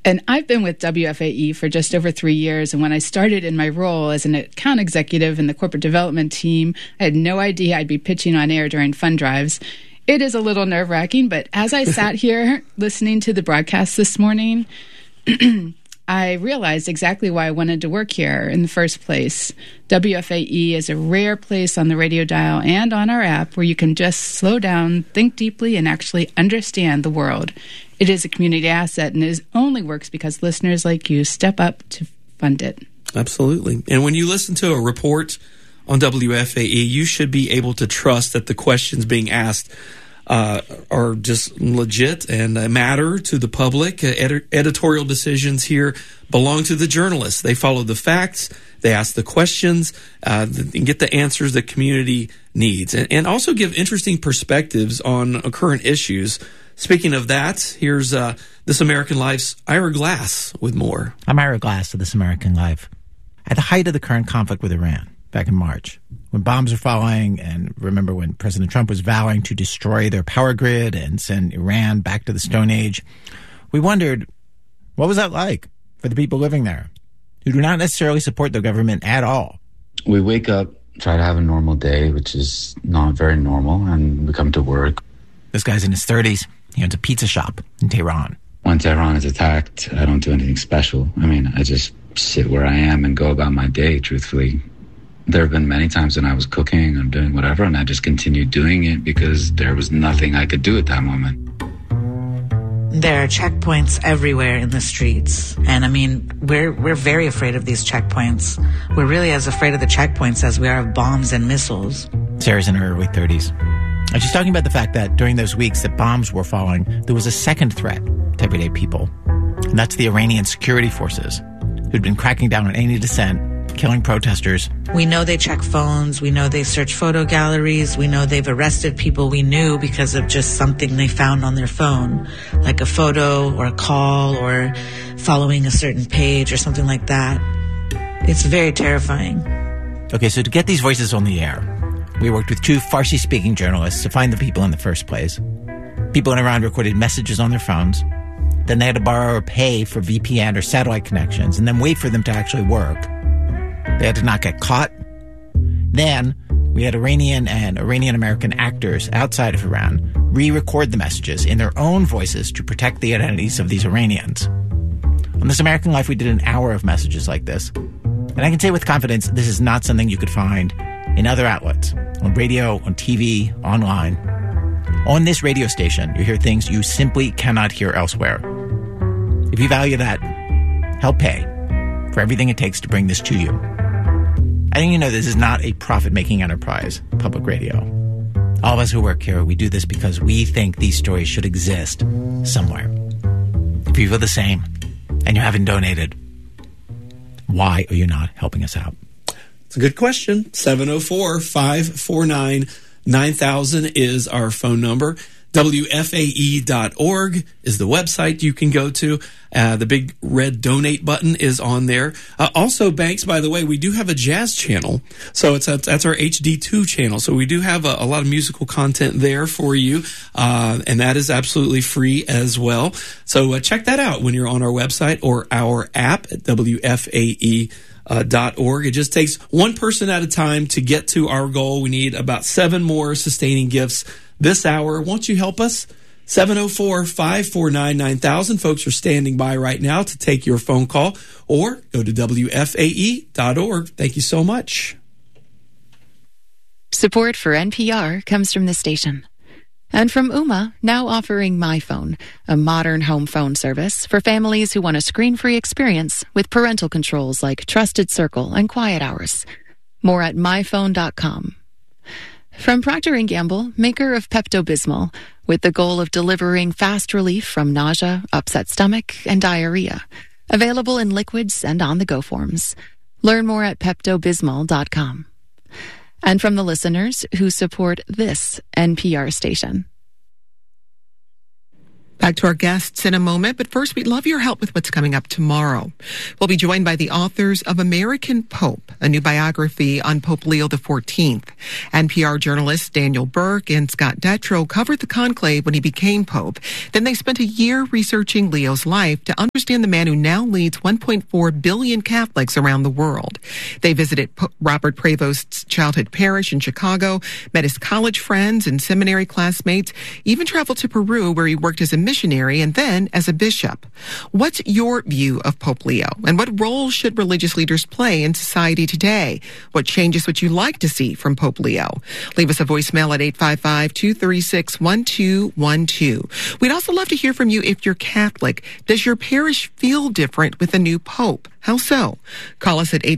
And I've been with WFAE for just over 3 years. And when I started in my role as an account executive in the corporate development team, I had no idea I'd be pitching on air during fund drives. It is a little nerve-wracking, but as I sat here listening to the broadcast this morning, I realized exactly why I wanted to work here in the first place. WFAE is a rare place on the radio dial and on our app where you can just slow down, think deeply, and actually understand the world. It is a community asset, and it only works because listeners like you step up to fund it. Absolutely. And when you listen to a report on WFAE, you should be able to trust that the questions being asked are just legit and matter to the public. Editorial decisions here belong to the journalists. They follow the facts, they ask the questions, and get the answers the community needs, and also give interesting perspectives on current issues. Speaking of that, here's This American Life's Ira Glass with more. I'm Ira Glass of This American Life. At the height of the current conflict with Iran, back in March, when bombs were falling, and remember when President Trump was vowing to destroy their power grid and send Iran back to the Stone Age, we wondered, what was that like for the people living there who do not necessarily support the government at all? We wake up, try to have a normal day, which is not very normal, and we come to work. This guy's in his 30s. He owns a pizza shop in Tehran. When Tehran is attacked, I don't do anything special. I just sit where I am and go about my day, truthfully. There have been many times when I was cooking or doing whatever, and I just continued doing it because there was nothing I could do at that moment. There are checkpoints everywhere in the streets. And we're very afraid of these checkpoints. We're really as afraid of the checkpoints as we are of bombs and missiles. Sarah's in her early 30s. And she's talking about the fact that during those weeks that bombs were falling, there was a second threat to everyday people. And that's the Iranian security forces who'd been cracking down on any dissent, killing protesters. We know they check phones. We know they search photo galleries. We know they've arrested people we knew because of just something they found on their phone, like a photo or a call or following a certain page or something like that. It's very terrifying. Okay, so to get these voices on the air, we worked with 2 Farsi-speaking journalists to find the people in the first place. People in Iran recorded messages on their phones. Then they had to borrow or pay for VPN or satellite connections and then wait for them to actually work. They had to not get caught. Then we had Iranian and Iranian-American actors outside of Iran re-record the messages in their own voices to protect the identities of these Iranians. On This American Life, we did an hour of messages like this. And I can say with confidence, this is not something you could find in other outlets, on radio, on TV, online. On this radio station, you hear things you simply cannot hear elsewhere. If you value that, help pay for everything it takes to bring this to you. I think you know this is not a profit-making enterprise, public radio. All of us who work here, we do this because we think these stories should exist somewhere. If you feel the same and you haven't donated, why are you not helping us out? It's a good question. 704-549-9000 is our phone number. WFAE.org is the website you can go to. The big red donate button is on there. Also, Banks, by the way, we do have a jazz channel. So that's our HD2 channel. So we do have a lot of musical content there for you. And that is absolutely free as well. So check that out when you're on our website or our app at WFAE.org. It just takes one person at a time to get to our goal. We need about 7 more sustaining gifts this hour. Won't you help us? 704-549-9000. Folks are standing by right now to take your phone call, or go to WFAE.org. Thank you so much. Support for NPR comes from the station. And from Ooma, now offering MyPhone, a modern home phone service for families who want a screen-free experience with parental controls like Trusted Circle and Quiet Hours. More at myphone.com. From Procter & Gamble, maker of Pepto-Bismol, with the goal of delivering fast relief from nausea, upset stomach, and diarrhea. Available in liquids and on-the-go forms. Learn more at PeptoBismol.com. And from the listeners who support this NPR station. Back to our guests in a moment, but first we'd love your help with what's coming up tomorrow. We'll be joined by the authors of American Pope, a new biography on Pope Leo XIV. NPR journalists Daniel Burke and Scott Detrow covered the conclave when he became Pope. Then they spent a year researching Leo's life to understand the man who now leads 1.4 billion Catholics around the world. They visited Robert Prevost's childhood parish in Chicago, met his college friends and seminary classmates, even traveled to Peru where he worked as a missionary and then as a bishop. What's your view of Pope Leo, and what role should religious leaders play in society today? What changes would you like to see from Pope Leo? Leave us a voicemail at 855-236-1212. We'd also love to hear from you if you're Catholic. Does your parish feel different with a new pope? How so? Call us at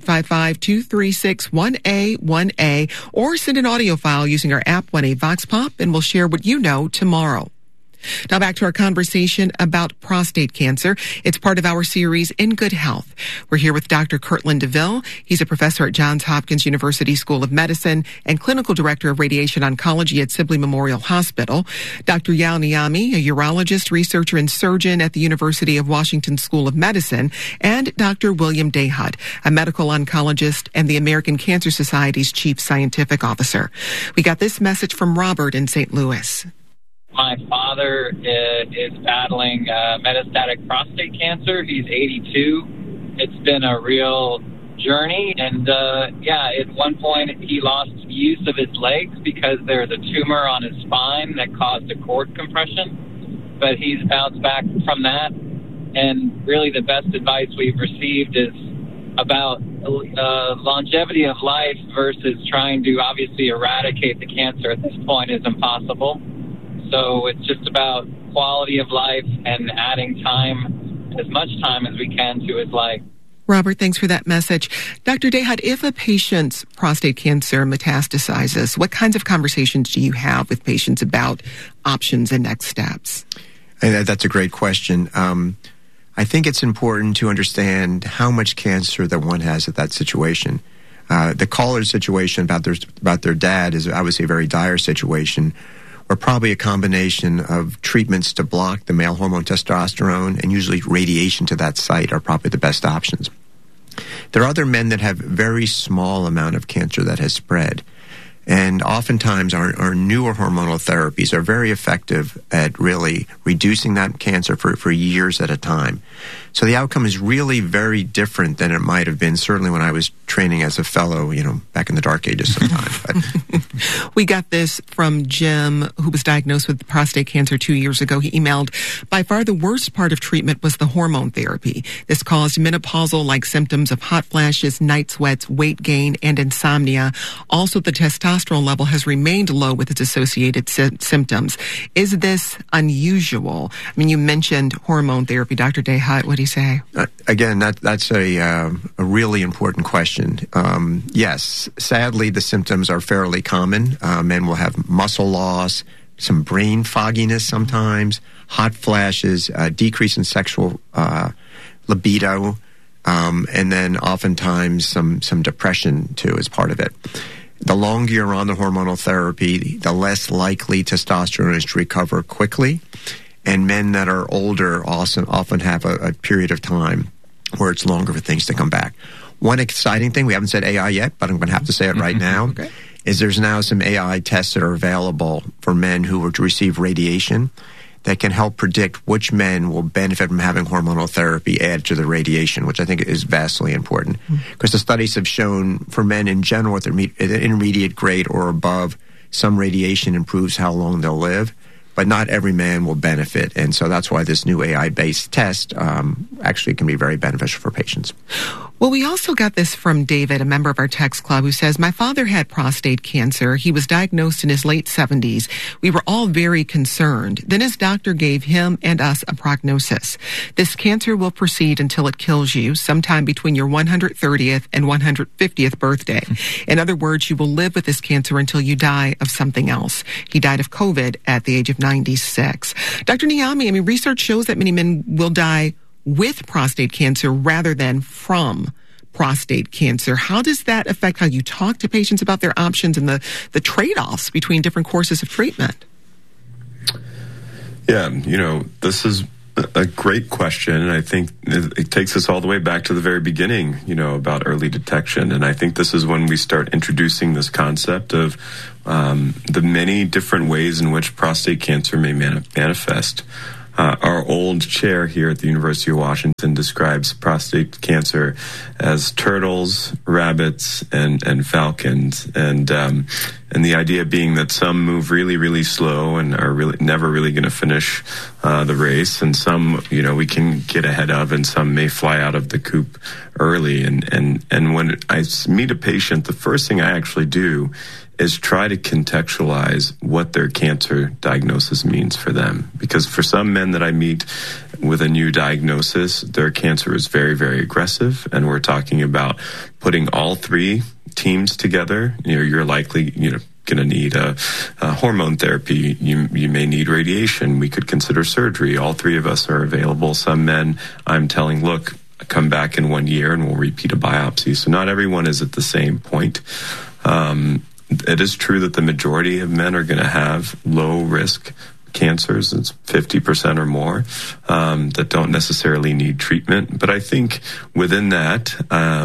855-236-1A1A or send an audio file using our app 1A Vox Pop, and we'll share what you know tomorrow. Now back to our conversation about prostate cancer. It's part of our series In Good Health. We're here with Dr. Kirtland DeVille. He's a professor at Johns Hopkins University School of Medicine and clinical director of radiation oncology at Sibley Memorial Hospital. Dr. Yao Niami, a urologist, researcher, and surgeon at the University of Washington School of Medicine, and Dr. William Dahut, a medical oncologist and the American Cancer Society's chief scientific officer. We got this message from Robert in St. Louis. My father is battling metastatic prostate cancer. He's 82. It's been a real journey. And, at one point he lost use of his legs because there's a tumor on his spine that caused a cord compression. But he's bounced back from that. And really the best advice we've received is about longevity of life versus trying to obviously eradicate the cancer at this point is impossible. So it's just about quality of life and adding time, as much time as we can to his life. Robert, thanks for that message. Dr. Dahut, if a patient's prostate cancer metastasizes, what kinds of conversations do you have with patients about options and next steps? That's a great question. I think it's important to understand how much cancer that one has at that situation. The caller's situation about their dad is obviously a very dire situation, or probably a combination of treatments to block the male hormone testosterone and usually radiation to that site are probably the best options. There are other men that have very small amount of cancer that has spread. And oftentimes our newer hormonal therapies are very effective at really reducing that cancer for years at a time. So the outcome is really very different than it might have been, certainly when I was training as a fellow, back in the dark ages sometime. We got this from Jim, who was diagnosed with prostate cancer 2 years ago. He emailed, by far the worst part of treatment was the hormone therapy. This caused menopausal-like symptoms of hot flashes, night sweats, weight gain, and insomnia. Also, the testosterone level has remained low with its associated symptoms. Is this unusual? I mean, you mentioned hormone therapy. Dr. Dahut, what do you say? Again, that's a really important question. Yes, sadly, the symptoms are fairly common. Men will have muscle loss, some brain fogginess sometimes, hot flashes, decrease in sexual libido, and then oftentimes some depression too as part of it. The longer you're on the hormonal therapy, the less likely testosterone is to recover quickly. And men that are older also often have a period of time where it's longer for things to come back. One exciting thing, we haven't said AI yet, but I'm going to have to say it right now, okay, is there's now some AI tests that are available for men who were to receive radiation that can help predict which men will benefit from having hormonal therapy added to the radiation, which I think is vastly important. Because the studies have shown for men in general at the intermediate grade or above, some radiation improves how long they'll live. But not every man will benefit. And so that's why this new AI-based test actually can be very beneficial for patients. Well, we also got this from David, a member of our text club, who says, my father had prostate cancer. He was diagnosed in his late 70s. We were all very concerned. Then his doctor gave him and us a prognosis. This cancer will proceed until it kills you sometime between your 130th and 150th birthday. In other words, you will live with this cancer until you die of something else. He died of COVID at the age of 96. Dr. Niami, research shows that many men will die with prostate cancer rather than from prostate cancer. How does that affect how you talk to patients about their options and the trade-offs between different courses of treatment? Yeah, this is a great question, and I think it takes us all the way back to the very beginning, about early detection. And I think this is when we start introducing this concept of the many different ways in which prostate cancer may manifest. Our old chair here at the University of Washington describes prostate cancer as turtles, rabbits, and falcons, and the idea being that some move really, really slow and are really never really going to finish the race, and some, we can get ahead of, and some may fly out of the coop early. And when I meet a patient, the first thing I actually do is try to contextualize what their cancer diagnosis means for them. Because for some men that I meet with a new diagnosis, their cancer is very, very aggressive. And we're talking about putting all three teams together. You're likely, going to need a hormone therapy. You may need radiation. We could consider surgery. All three of us are available. Some men I'm telling, look, come back in 1 year and we'll repeat a biopsy. So not everyone is at the same point. It is true that the majority of men are going to have low-risk cancers. It's 50% or more that don't necessarily need treatment. But I think within that,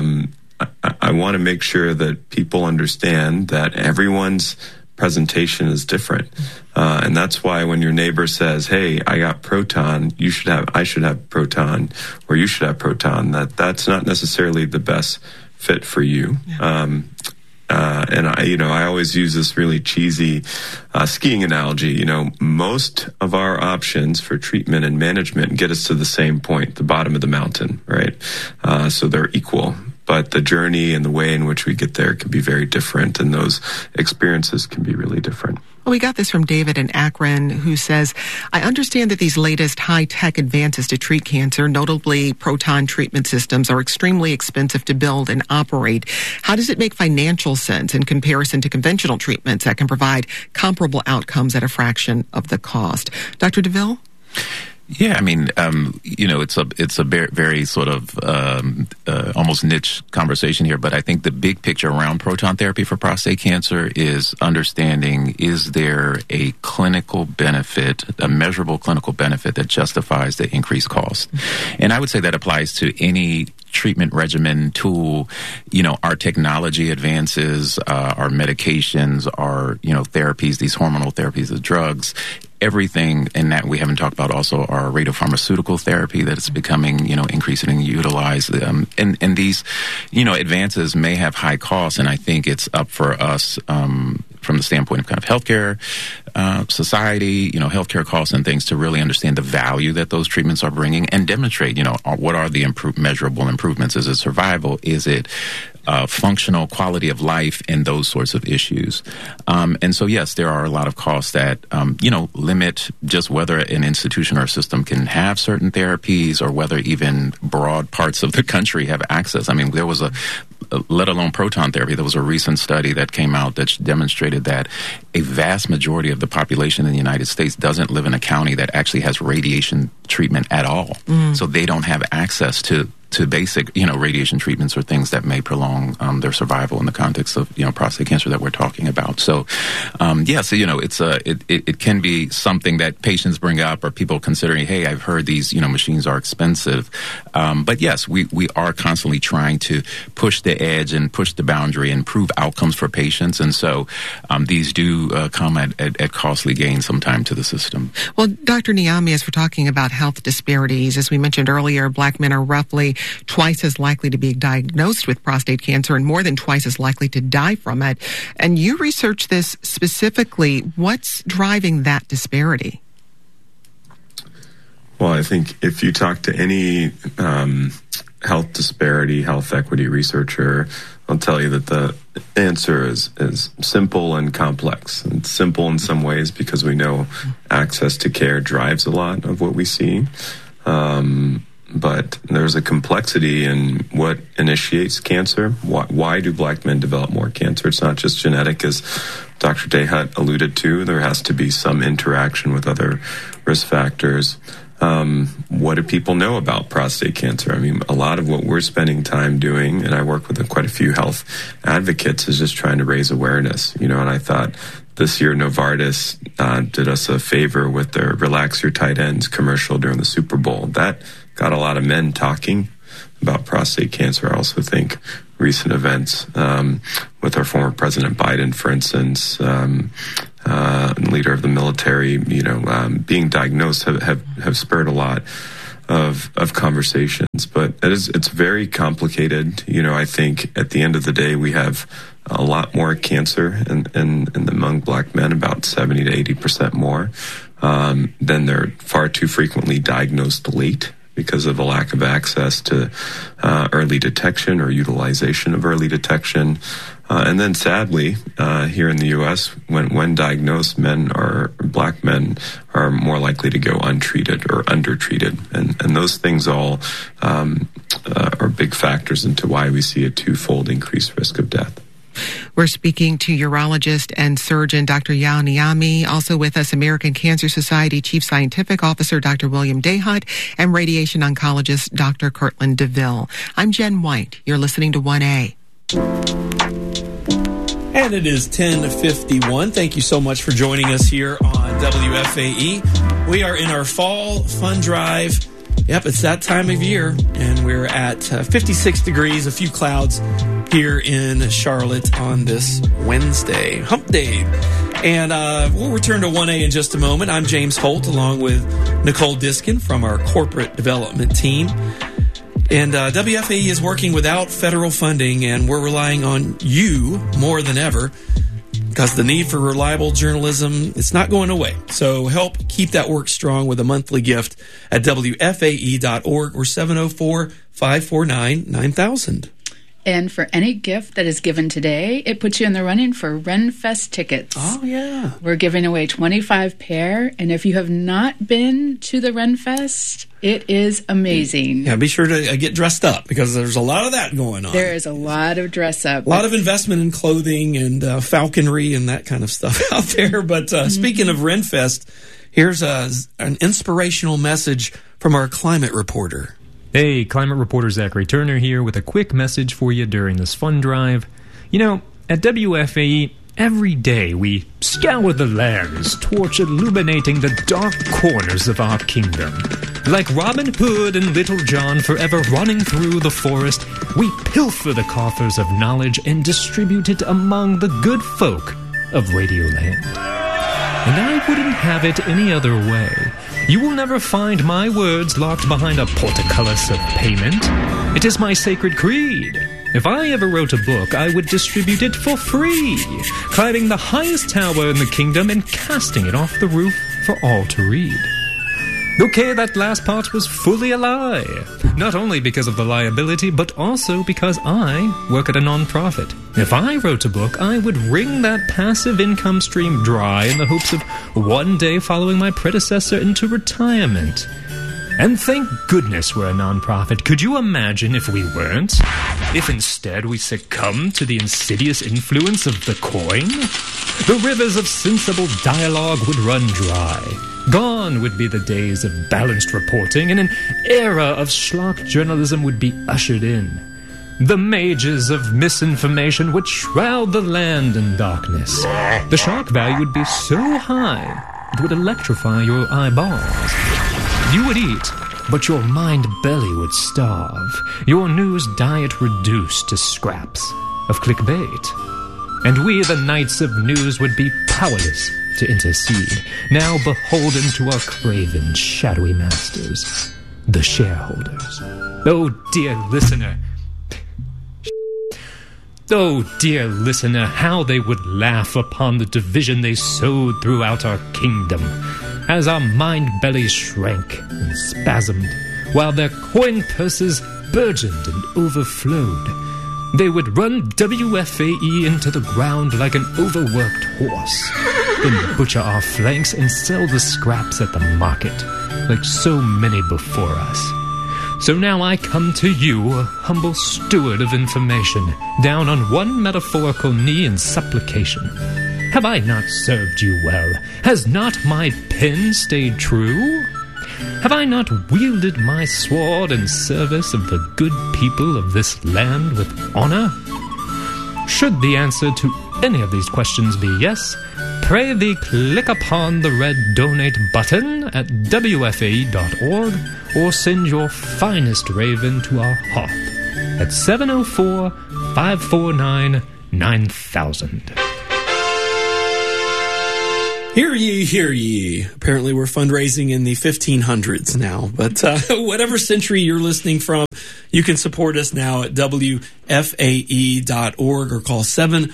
I want to make sure that people understand that everyone's presentation is different. And that's why when your neighbor says, hey, I got proton, I should have proton, or you should have proton, that's not necessarily the best fit for you. Yeah. And I always use this really cheesy skiing analogy. Most of our options for treatment and management get us to the same point, the bottom of the mountain, right? So they're equal. But the journey and the way in which we get there can be very different, and those experiences can be really different. Well, we got this from David in Akron, who says, I understand that these latest high-tech advances to treat cancer, notably proton treatment systems, are extremely expensive to build and operate. How does it make financial sense in comparison to conventional treatments that can provide comparable outcomes at a fraction of the cost? Dr. DeVille? Yeah, I mean, it's a very sort of almost niche conversation here, but I think the big picture around proton therapy for prostate cancer is understanding, is there a clinical benefit, a measurable clinical benefit that justifies the increased cost? And I would say that applies to any treatment regimen, tool, our technology advances, our medications, our, therapies, these hormonal therapies, the drugs, everything in that we haven't talked about also our radiopharmaceutical therapy that is becoming, increasingly utilized. And these, advances may have high costs, and I think it's up for us, from the standpoint of kind of healthcare, society, healthcare costs and things to really understand the value that those treatments are bringing and demonstrate, what are the measurable improvements? Is it survival? Is it functional quality of life and those sorts of issues? And so, yes, there are a lot of costs that, limit just whether an institution or system can have certain therapies or whether even broad parts of the country have access. I mean, there was let alone proton therapy, there was a recent study that came out that demonstrated that a vast majority of the population in the United States doesn't live in a county that actually has radiation treatment at all. So they don't have access to basic, radiation treatments or things that may prolong their survival in the context of, prostate cancer that we're talking about. So, it can be something that patients bring up or people considering, hey, I've heard these, machines are expensive. But yes, we are constantly trying to push the edge and push the boundary and improve outcomes for patients. And so these do come at costly gain sometime to the system. Well, Dr. Niami, as we're talking about health disparities, as we mentioned earlier, Black men are roughly twice as likely to be diagnosed with prostate cancer and more than twice as likely to die from it. And you research this specifically. What's driving that disparity? Well, I think if you talk to any health disparity, health equity researcher, I'll tell you that the answer is simple and complex. It's simple in some ways because we know access to care drives a lot of what we see. But there's a complexity in what initiates cancer. Why do Black men develop more cancer? It's not just genetic, as Dr. Dayhut alluded to. There has to be some interaction with other risk factors. what do people know about prostate cancer? I mean, a lot of what we're spending time doing, and I work with quite a few health advocates, is just trying to raise awareness, and I thought this year Novartis did us a favor with their Relax Your Tight Ends commercial during the Super Bowl. That got a lot of men talking about prostate cancer. I also think recent events with our former President Biden, for instance, leader of the military, being diagnosed have spurred a lot of conversations. But it's very complicated. I think at the end of the day, we have a lot more cancer among black men, about 70 to 80% more. Then they're far too frequently diagnosed late because of a lack of access to early detection or utilization of early detection. And then sadly, here in the U.S., when diagnosed, black men are more likely to go untreated or undertreated. And those things all are big factors into why we see a twofold increased risk of death. We're speaking to urologist and surgeon Dr. Yau Niami. Also with us, American Cancer Society Chief Scientific Officer Dr. William Dayhut and radiation oncologist Dr. Kirtland DeVille. I'm Jen White. You're listening to 1A. And it is 10:51. Thank you so much for joining us here on WFAE. We are in our fall fun drive. Yep, it's that time of year, and we're at 56 degrees, a few clouds here in Charlotte on this Wednesday, hump day. And we'll return to 1A in just a moment. I'm James Holt, along with Nicole Diskin from our corporate development team. And WFAE is working without federal funding, and we're relying on you more than ever, because the need for reliable journalism, it's not going away. So help keep that work strong with a monthly gift at WFAE.org or 704-549-9000. And for any gift that is given today, it puts you in the running for RenFest tickets. Oh, yeah. We're giving away 25 pair, and if you have not been to the RenFest, it is amazing. Yeah, be sure to get dressed up, because there's a lot of that going on. There is a lot of dress up. A lot of investment in clothing and falconry and that kind of stuff out there. But speaking of RenFest, here's an inspirational message from our climate reporter. Hey, climate reporter Zachary Turner here with a quick message for you during this fun drive. At WFAE, every day we scour the lands, torch illuminating the dark corners of our kingdom. Like Robin Hood and Little John forever running through the forest, we pilfer the coffers of knowledge and distribute it among the good folk of Radioland. And I wouldn't have it any other way. You will never find my words locked behind a portcullis of payment. It is my sacred creed. If I ever wrote a book, I would distribute it for free, climbing the highest tower in the kingdom and casting it off the roof for all to read. Okay, that last part was fully a lie. Not only because of the liability, but also because I work at a non-profit. If I wrote a book, I would wring that passive income stream dry in the hopes of one day following my predecessor into retirement. And thank goodness we're a non-profit. Could you imagine if we weren't? If instead we succumbed to the insidious influence of the coin? The rivers of sensible dialogue would run dry. Gone would be the days of balanced reporting, and an era of schlock journalism would be ushered in. The mages of misinformation would shroud the land in darkness. The shock value would be so high, it would electrify your eyeballs. You would eat, but your mind belly would starve. Your news diet reduced to scraps of clickbait. And we, the knights of news, would be powerless to intercede, now beholden to our craven, shadowy masters, the shareholders. Oh, dear listener, how they would laugh upon the division they sowed throughout our kingdom, as our mind bellies shrank and spasmed, while their coin purses burgeoned and overflowed. They would run WFAE into the ground like an overworked horse, then butcher our flanks and sell the scraps at the market, like so many before us. So now I come to you, a humble steward of information, down on one metaphorical knee in supplication. Have I not served you well? Has not my pen stayed true? Have I not wielded my sword in service of the good people of this land with honor? Should the answer to any of these questions be yes, pray thee click upon the red donate button at wfae.org or send your finest raven to our hearth at 704-549-9000. Hear ye, hear ye. Apparently we're fundraising in the 1500s now. But whatever century you're listening from, you can support us now at WFAE.org or call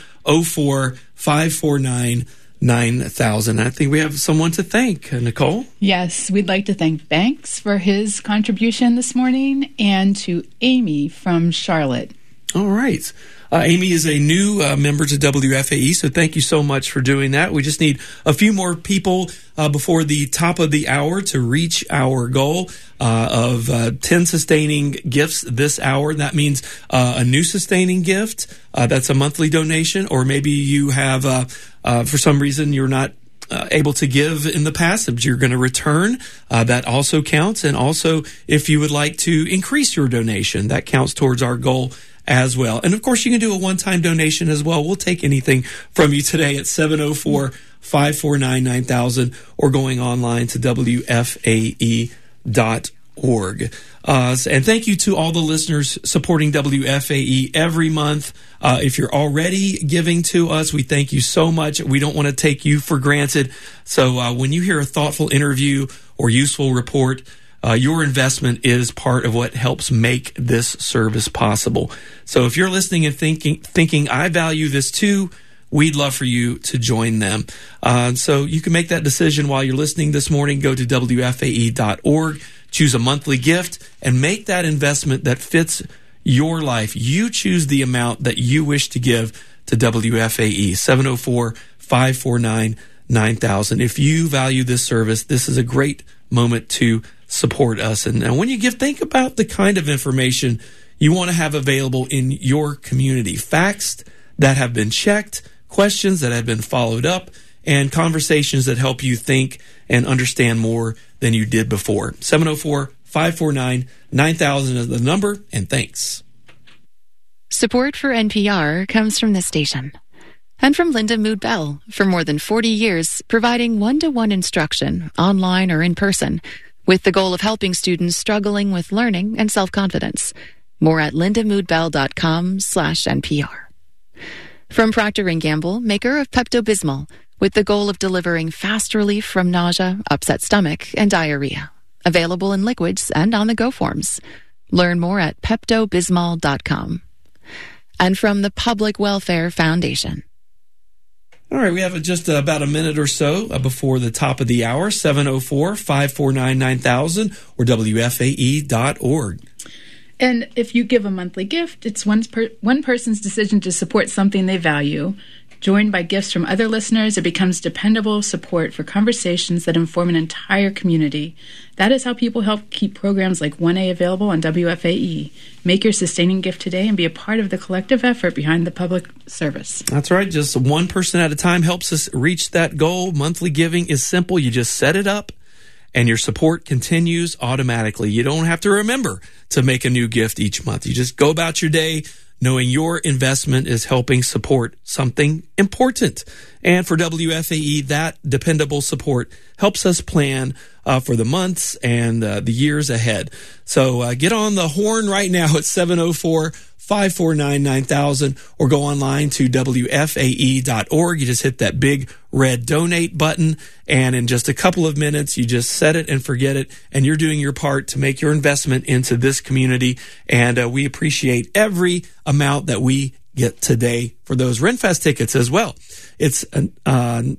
704-549-9000. I think we have someone to thank, Nicole. Yes, we'd like to thank Banks for his contribution this morning and to Amy from Charlotte. All right. Amy is a new member to WFAE, so thank you so much for doing that. We just need a few more people before the top of the hour to reach our goal of 10 sustaining gifts this hour. That means a new sustaining gift. That's a monthly donation, or maybe you have, for some reason, you're not able to give in the past, but you're going to return. That also counts. And also, if you would like to increase your donation, that counts towards our goal as well. And of course, you can do a one-time donation as well. We'll take anything from you today at 704-549-9000 or going online to WFAE.org. And thank you to all the listeners supporting WFAE every month. If you're already giving to us, we thank you so much. We don't want to take you for granted. So when you hear a thoughtful interview or useful report, your investment is part of what helps make this service possible. So if you're listening and thinking, I value this too, we'd love for you to join them. So you can make that decision while you're listening this morning. Go to WFAE.org, choose a monthly gift, and make that investment that fits your life. You choose the amount that you wish to give to WFAE, 704-549-9000. If you value this service, this is a great moment to support us. And when you give, think about the kind of information you want to have available in your community. Facts that have been checked, questions that have been followed up, and conversations that help you think and understand more than you did before. 704-549-9000 is the number, and thanks. Support for NPR comes from this station and from Linda Mood Bell, for more than 40 years providing one-to-one instruction, online or in person, with the goal of helping students struggling with learning and self-confidence. More at lindamoodbell.com/NPR. From Procter & Gamble, maker of Pepto-Bismol, with the goal of delivering fast relief from nausea, upset stomach, and diarrhea. Available in liquids and on-the-go forms. Learn more at peptobismol.com. And from the Public Welfare Foundation. All right, we have just about a minute or so before the top of the hour, 704-549-9000 or WFAE.org. And if you give a monthly gift, it's one person's decision to support something they value. Joined by gifts from other listeners, it becomes dependable support for conversations that inform an entire community. That is how people help keep programs like 1A available on WFAE. Make your sustaining gift today and be a part of the collective effort behind the public service. That's right. Just one person at a time helps us reach that goal. Monthly giving is simple. You just set it up, and your support continues automatically. You don't have to remember to make a new gift each month. You just go about your day knowing your investment is helping support something important. And for WFAE, that dependable support helps us plan for the months and the years ahead. So get on the horn right now at 704-549-9000 or go online to WFAE.org. You just hit that big red donate button, and in just a couple of minutes, you just set it and forget it, and you're doing your part to make your investment into this community. And we appreciate every amount that we get today for those Renfest tickets as well. It's 90.7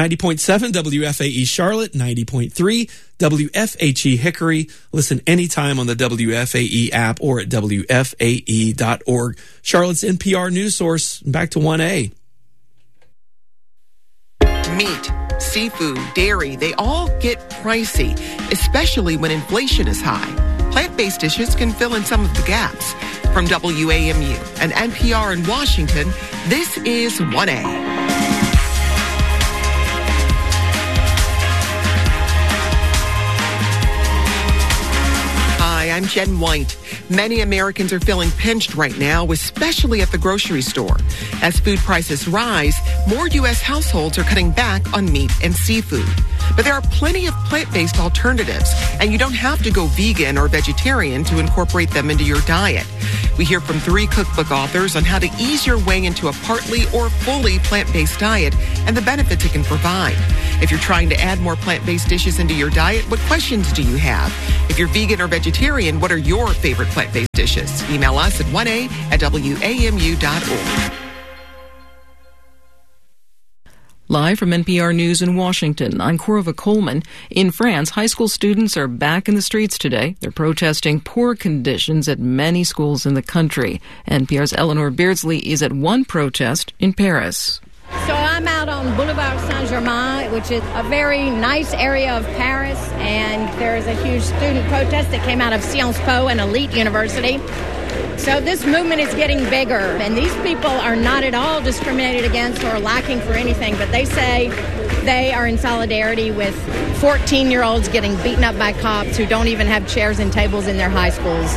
WFAE Charlotte, 90.3 WFHE Hickory. Listen anytime on the WFAE app or at WFAE.org. Charlotte's NPR news source. Back to 1A. Meat, seafood, dairy, they all get pricey, especially when inflation is high. Plant-based dishes can fill in some of the gaps. From WAMU and NPR in Washington, this is 1A. Jen White. Many Americans are feeling pinched right now, especially at the grocery store. As food prices rise, more U.S. households are cutting back on meat and seafood. But there are plenty of plant-based alternatives, and you don't have to go vegan or vegetarian to incorporate them into your diet. We hear from 3 cookbook authors on how to ease your way into a partly or fully plant-based diet and the benefits it can provide. If you're trying to add more plant-based dishes into your diet, what questions do you have? If you're vegan or vegetarian, what are your favorite plant-based dishes? Email us at 1a@wamu.org. Live from NPR News in Washington, I'm Corva Coleman. In France, high school students are back in the streets today. They're protesting poor conditions at many schools in the country. NPR's Eleanor Beardsley is at one protest in Paris. So I'm out on Boulevard Saint-Germain, which is a very nice area of Paris, and there's a huge student protest that came out of Sciences Po, an elite university. So this movement is getting bigger, and these people are not at all discriminated against or lacking for anything, but they say they are in solidarity with 14-year-olds getting beaten up by cops who don't even have chairs and tables in their high schools.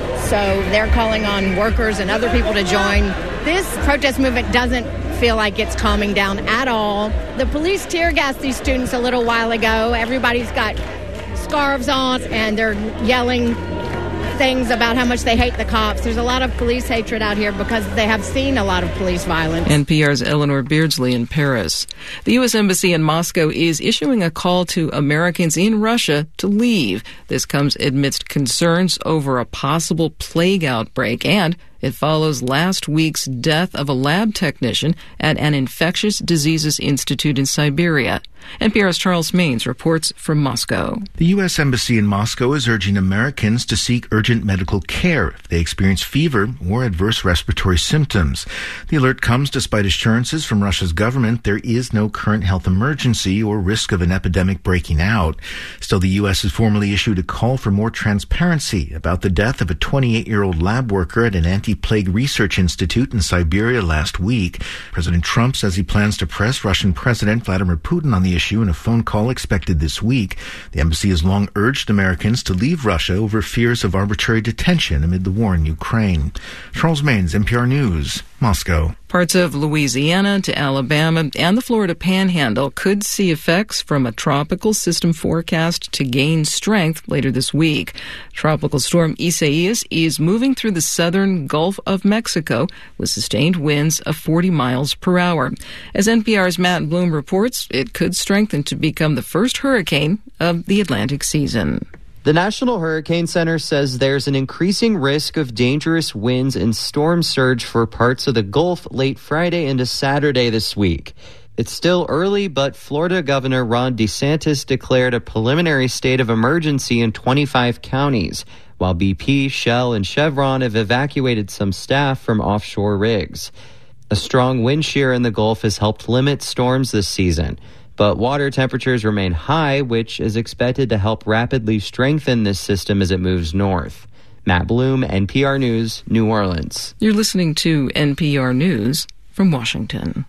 So they're calling on workers and other people to join. This protest movement doesn't feel like it's calming down at all. The police tear gassed these students a little while ago. Everybody's got scarves on, and they're yelling things about how much they hate the cops. There's a lot of police hatred out here because they have seen a lot of police violence. NPR's Eleanor Beardsley in Paris. The U.S. Embassy in Moscow is issuing a call to Americans in Russia to leave. This comes amidst concerns over a possible plague outbreak, and it follows last week's death of a lab technician at an infectious diseases institute in Siberia. NPR's Charles Maines reports from Moscow. The U.S. Embassy in Moscow is urging Americans to seek urgent medical care if they experience fever or adverse respiratory symptoms. The alert comes despite assurances from Russia's government there is no current health emergency or risk of an epidemic breaking out. Still, the U.S. has formally issued a call for more transparency about the death of a 28-year-old lab worker at an anti-plague research institute in Siberia last week. President Trump says he plans to press Russian President Vladimir Putin on the issue in a phone call expected this week. The embassy has long urged Americans to leave Russia over fears of arbitrary detention amid the war in Ukraine. Charles Maines, NPR News, Moscow. Parts of Louisiana to Alabama and the Florida Panhandle could see effects from a tropical system forecast to gain strength later this week. Tropical storm Isaias is moving through the southern Gulf of Mexico with sustained winds of 40 miles per hour. As NPR's Matt Bloom reports, it could strengthen to become the first hurricane of the Atlantic season. The National Hurricane Center says there's an increasing risk of dangerous winds and storm surge for parts of the Gulf late Friday into Saturday this week. It's still early, but Florida Governor Ron DeSantis declared a preliminary state of emergency in 25 counties, while BP, Shell, and Chevron have evacuated some staff from offshore rigs. A strong wind shear in the Gulf has helped limit storms this season, but water temperatures remain high, which is expected to help rapidly strengthen this system as it moves north. Matt Bloom, NPR News, New Orleans. You're listening to NPR News from Washington.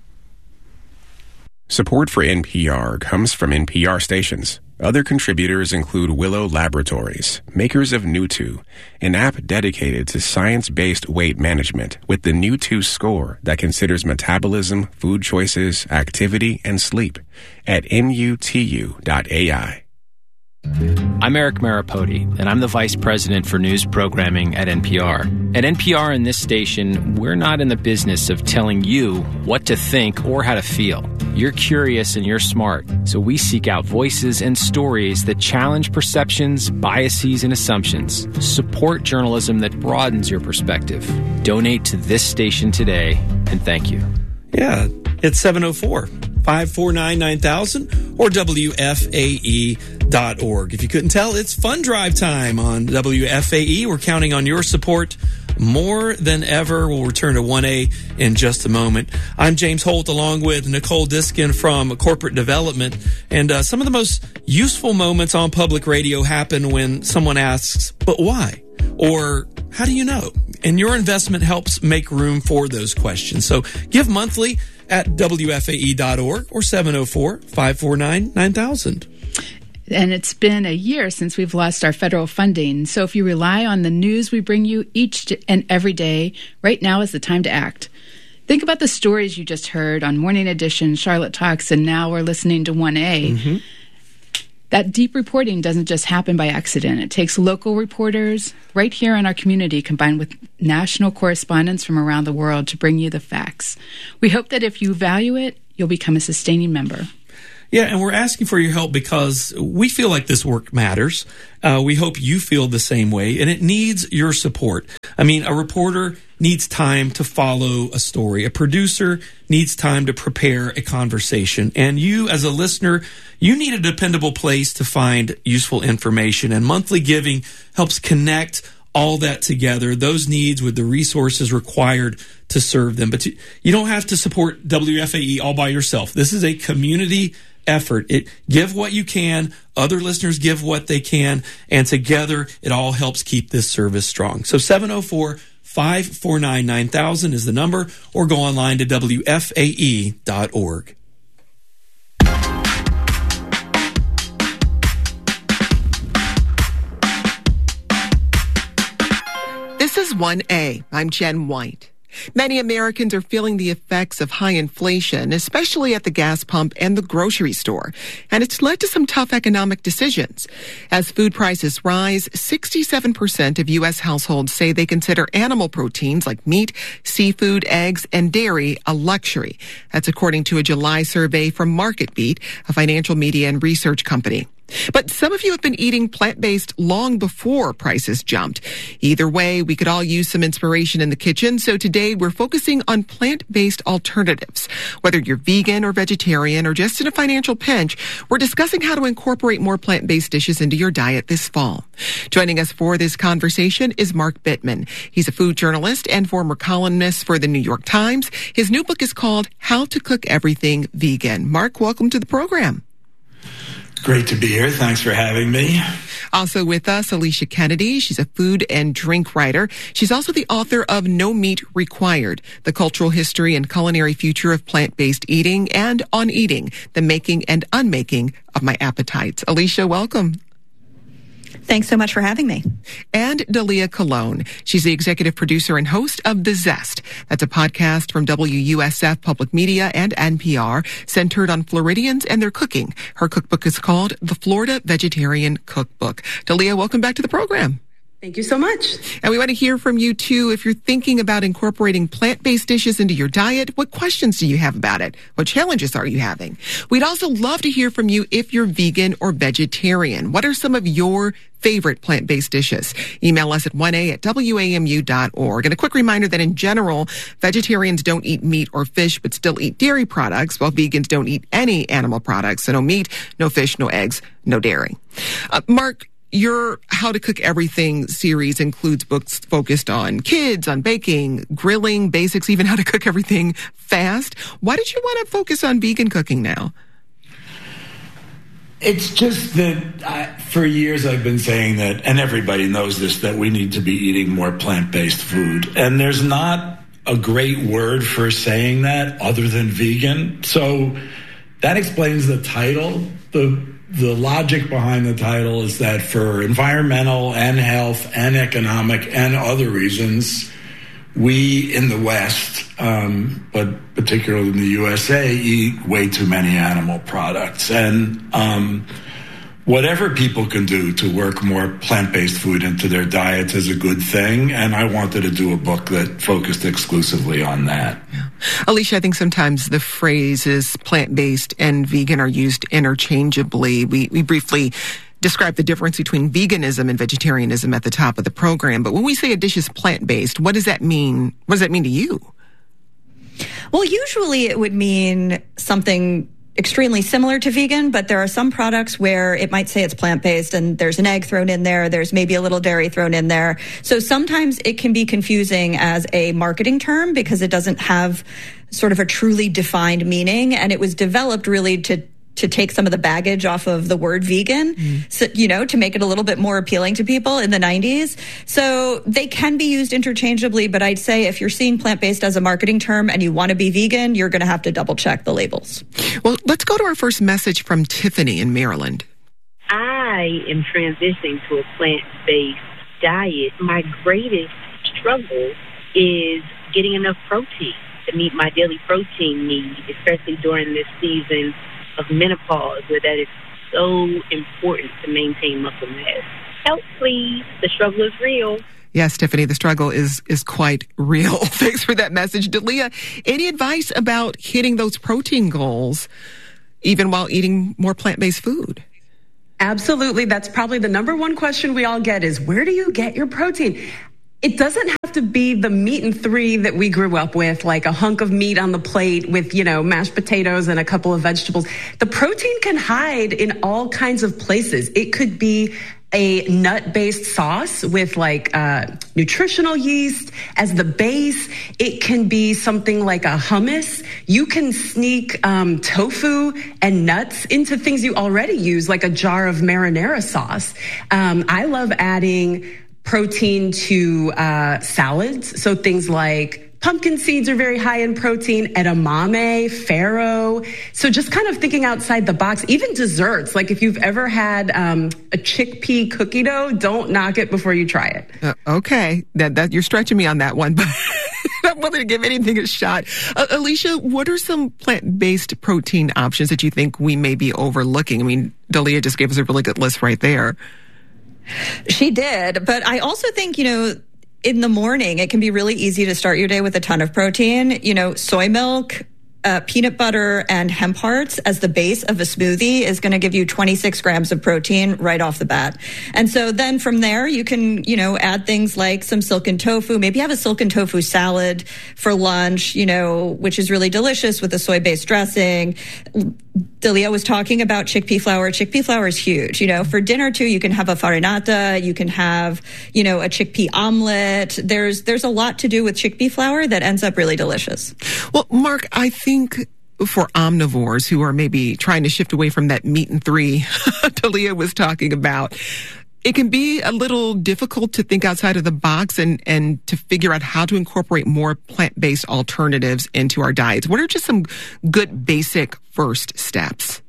Support for NPR comes from NPR stations. Other contributors include Willow Laboratories, makers of New2, an app dedicated to science-based weight management with the New2 score that considers metabolism, food choices, activity, and sleep at nutu.ai. I'm Eric Maripodi, and I'm the Vice President for News Programming at NPR. At NPR and this station, we're not in the business of telling you what to think or how to feel. You're curious and you're smart, so we seek out voices and stories that challenge perceptions, biases, and assumptions. Support journalism that broadens your perspective. Donate to this station today, and thank you. Yeah, it's 704-549-9000 or WFAE.org. If you couldn't tell, it's Fund Drive time on WFAE. We're counting on your support more than ever. We'll return to 1A in just a moment. I'm James Holt along with Nicole Diskin from Corporate Development. And some of the most useful moments on public radio happen when someone asks, but why? Or how do you know? And your investment helps make room for those questions. So give monthly at WFAE.org or 704-549-9000. And it's been a year since we've lost our federal funding. So if you rely on the news we bring you each and every day, right now is the time to act. Think about the stories you just heard on Morning Edition, Charlotte Talks, and now we're listening to 1A. Mm-hmm. That deep reporting doesn't just happen by accident. It takes local reporters right here in our community combined with national correspondents from around the world to bring you the facts. We hope that if you value it, you'll become a sustaining member. Yeah, and we're asking for your help because we feel like this work matters. We hope you feel the same way, and it needs your support. I mean, a reporter needs time to follow a story. A producer needs time to prepare a conversation. And you, as a listener, you need a dependable place to find useful information. And monthly giving helps connect all that together, those needs with the resources required to serve them. But you don't have to support WFAE all by yourself. This is a community effort. Give what you can. Other listeners give what they can. And together, it all helps keep this service strong. So 704-549-9000 is the number, or go online to WFAE.org. This is 1A. I'm Jen White. Many Americans are feeling the effects of high inflation, especially at the gas pump and the grocery store. And it's led to some tough economic decisions. As food prices rise, 67% of U.S. households say they consider animal proteins like meat, seafood, eggs, and dairy a luxury. That's according to a July survey from MarketBeat, a financial media and research company. But some of you have been eating plant-based long before prices jumped. Either way, we could all use some inspiration in the kitchen. So today we're focusing on plant-based alternatives. Whether you're vegan or vegetarian or just in a financial pinch, we're discussing how to incorporate more plant-based dishes into your diet this fall. Joining us for this conversation is Mark Bittman. He's a food journalist and former columnist for the New York Times. His new book is called How to Cook Everything Vegan. Mark, welcome to the program. Great to be here. Thanks for having me. Also with us, Alicia Kennedy. She's a food and drink writer. She's also the author of No Meat Required, The Cultural History and Culinary Future of Plant-Based Eating, and On Eating, The Making and Unmaking of My Appetites. Alicia, welcome. Thanks so much for having me. And Dalia Colon. She's the executive producer and host of The Zest. That's a podcast from WUSF Public Media and NPR centered on Floridians and their cooking. Her cookbook is called The Florida Vegetarian Cookbook. Dalia, welcome back to the program. Thank you so much. And we want to hear from you, too. If you're thinking about incorporating plant-based dishes into your diet, what questions do you have about it? What challenges are you having? We'd also love to hear from you if you're vegan or vegetarian. What are some of your favorite plant-based dishes? Email us at 1a@wamu.org. And a quick reminder that in general, vegetarians don't eat meat or fish, but still eat dairy products, while vegans don't eat any animal products. So no meat, no fish, no eggs, no dairy. Mark, your How to Cook Everything series includes books focused on kids, on baking, grilling, basics, even how to cook everything fast. Why did you want to focus on vegan cooking now? It's just that for years I've been saying that, and everybody knows this, that we need to be eating more plant-based food. And there's not a great word for saying that other than vegan. So that explains the title. The logic behind the title is that for environmental and health and economic and other reasons, we in the West, but particularly in the USA, eat way too many animal products. And whatever people can do to work more plant-based food into their diets is a good thing. And I wanted to do a book that focused exclusively on that. Yeah. Alicia, I think sometimes the phrases plant-based and vegan are used interchangeably. We briefly described the difference between veganism and vegetarianism at the top of the program. But when we say a dish is plant-based, what does that mean? What does that mean to you? Well, usually it would mean something extremely similar to vegan, but there are some products where it might say it's plant-based and there's an egg thrown in there, there's maybe a little dairy thrown in there. So sometimes it can be confusing as a marketing term because it doesn't have sort of a truly defined meaning, and it was developed really to take some of the baggage off of the word vegan, so, to make it a little bit more appealing to people in the 90s. So they can be used interchangeably, but I'd say if you're seeing plant-based as a marketing term and you want to be vegan, you're going to have to double check the labels. Well, let's go to our first message from Tiffany in Maryland. I am transitioning to a plant-based diet, my greatest struggle is getting enough protein to meet my daily protein need, especially during this season of menopause, where that is so important to maintain muscle mass. Help, please. The struggle is real. Yes, Tiffany, the struggle is quite real. Thanks for that message. Dalia, any advice about hitting those protein goals, even while eating more plant-based food? Absolutely. That's probably the number one question we all get is, where do you get your protein? It doesn't have to be the meat and three that we grew up with, like a hunk of meat on the plate with, mashed potatoes and a couple of vegetables. The protein can hide in all kinds of places. It could be a nut-based sauce with nutritional yeast as the base. It can be something like a hummus. You can sneak tofu and nuts into things you already use, like a jar of marinara sauce. I love adding protein to salads. So things like pumpkin seeds are very high in protein, edamame, farro. So just kind of thinking outside the box, even desserts. Like if you've ever had a chickpea cookie dough, don't knock it before you try it. Okay. That you're stretching me on that one, but I'm willing to give anything a shot. Alicia, what are some plant-based protein options that you think we may be overlooking? I mean, Dalia just gave us a really good list right there. She did, but I also think, in the morning, it can be really easy to start your day with a ton of protein. Soy milk, peanut butter, and hemp hearts as the base of a smoothie is going to give you 26 grams of protein right off the bat. And so then from there, you can, add things like some silken tofu. Maybe have a silken tofu salad for lunch, which is really delicious with a soy-based dressing. Dalia was talking about chickpea flour. Chickpea flour is huge. For dinner too, you can have a farinata, you can have, a chickpea omelet. There's a lot to do with chickpea flour that ends up really delicious. Well, Mark, I think for omnivores who are maybe trying to shift away from that meat and three Dalia was talking about, it can be a little difficult to think outside of the box and to figure out how to incorporate more plant-based alternatives into our diets. What are just some good basic first steps?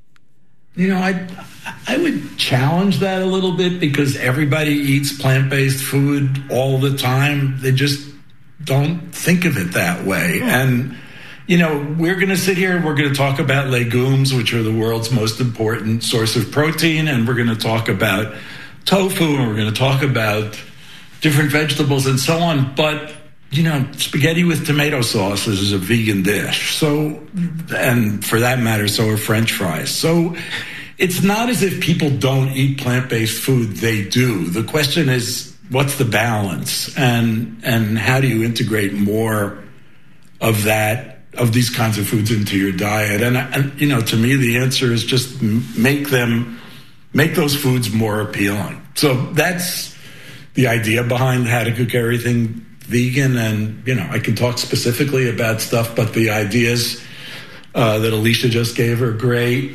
I would challenge that a little bit because everybody eats plant-based food all the time. They just don't think of it that way. And, we're going to sit here and we're going to talk about legumes, which are the world's most important source of protein, and we're going to talk about tofu, and we're going to talk about different vegetables and so on. But, spaghetti with tomato sauce is a vegan dish. So, and for that matter, so are French fries. So it's not as if people don't eat plant-based food. They do. The question is, what's the balance? And how do you integrate more of that, of these kinds of foods into your diet? And to me, the answer is just make those foods more appealing. So that's the idea behind how to cook everything vegan. And, I can talk specifically about stuff, but the ideas that Alicia just gave are great.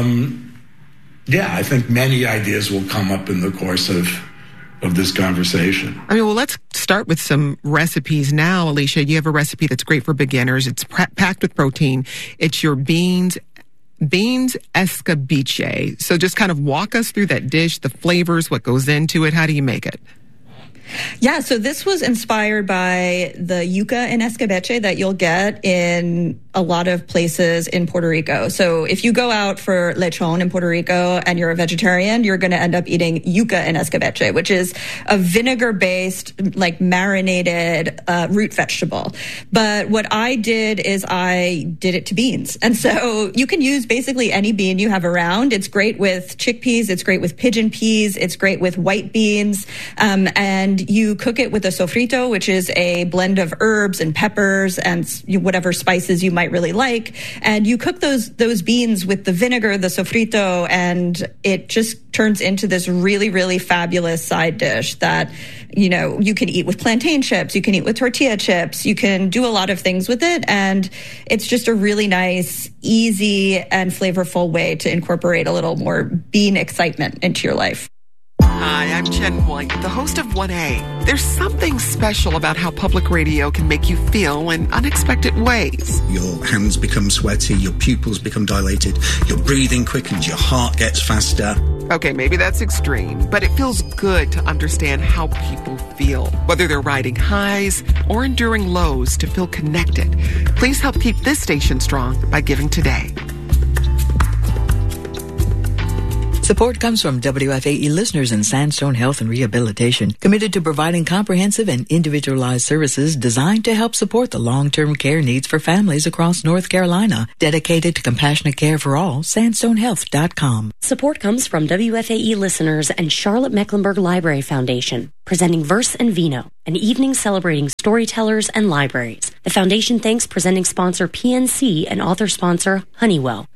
I think many ideas will come up in the course of this conversation. Let's start with some recipes now. Alicia, you have a recipe that's great for beginners. It's packed with protein. It's your beans escabeche. So just kind of walk us through that dish, the flavors, what goes into it. How do you make it? Yeah, so this was inspired by the yuca and escabeche that you'll get in a lot of places in Puerto Rico. So if you go out for lechon in Puerto Rico and you're a vegetarian, you're going to end up eating yuca and escabeche, which is a vinegar-based, marinated root vegetable. But what I did is I did it to beans. And so you can use basically any bean you have around. It's great with chickpeas. It's great with pigeon peas. It's great with white beans. And you cook it with a sofrito, which is a blend of herbs and peppers and whatever spices you might really like. And you cook those beans with the vinegar, the sofrito, and it just turns into this really, really fabulous side dish that, you can eat with plantain chips, you can eat with tortilla chips, you can do a lot of things with it. And it's just a really nice, easy, and flavorful way to incorporate a little more bean excitement into your life. Hi, I'm Jen White, the host of 1A. There's something special about how public radio can make you feel in unexpected ways. Your hands become sweaty, your pupils become dilated, your breathing quickens, your heart gets faster. Okay, maybe that's extreme, but it feels good to understand how people feel, whether they're riding highs or enduring lows, to feel connected. Please help keep this station strong by giving today. Support comes from WFAE listeners in Sandstone Health and Rehabilitation, committed to providing comprehensive and individualized services designed to help support the long-term care needs for families across North Carolina. Dedicated to compassionate care for all, sandstonehealth.com. Support comes from WFAE listeners and Charlotte-Mecklenburg Library Foundation, presenting Verse and Vino, an evening celebrating storytellers and libraries. The foundation thanks presenting sponsor PNC and author sponsor Honeywell.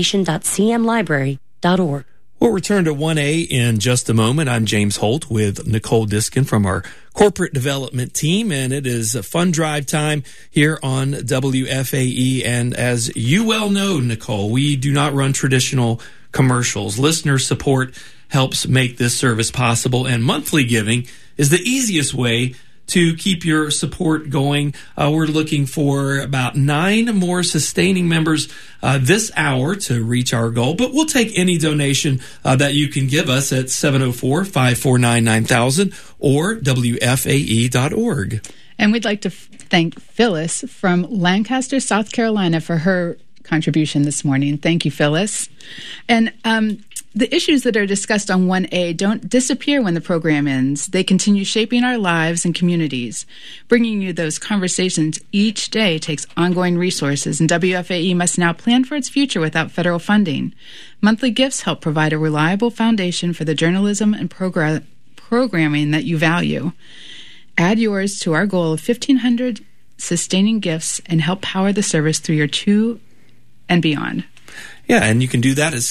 Foundation.cmlibrary.org. We'll return to 1A in just a moment. I'm James Holt with Nicole Diskin from our corporate development team, and it is a fun drive time here on WFAE. And as you well know, Nicole, we do not run traditional commercials. Listener support helps make this service possible, and monthly giving is the easiest way to keep your support going. We're looking for about 9 more sustaining members this hour to reach our goal, but we'll take any donation that you can give us at 704-549-9000 or WFAE.org. And we'd like to thank Phyllis from Lancaster, South Carolina for her contribution this morning. Thank you, Phyllis. And the issues that are discussed on 1A don't disappear when the program ends. They continue shaping our lives and communities. Bringing you those conversations each day takes ongoing resources, and WFAE must now plan for its future without federal funding. Monthly gifts help provide a reliable foundation for the journalism and programming that you value. Add yours to our goal of 1,500 sustaining gifts and help power the service through your 2 and beyond. Yeah, and you can do that at